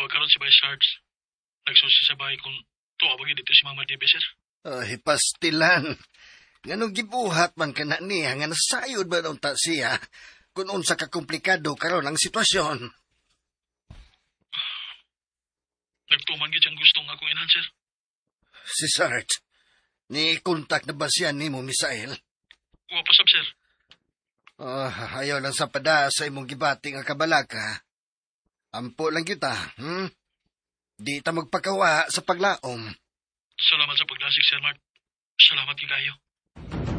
karon si Vice Sarge. Nagsusi sa bahay kung tuwabagin dito si Mama Dibe, sir. Ay, pastilan. Nganong gibuhat man ka na niya, nga nasayod ba nung ta siya, kung unsa ka komplikado karon ang sitwasyon. Nagtuman gid siyang gustong akong inahan, sir. Si Sarge, ni kontak na ba siya ni mo, Misael? Wa pa sab, sir. Ayaw lang sa pada sa imong gibating ang kabalaka. Ampo lang kita, Di ta magpakawa sa paglaom. Salamat sa paglasig, Sir Mark. Salamat kayo.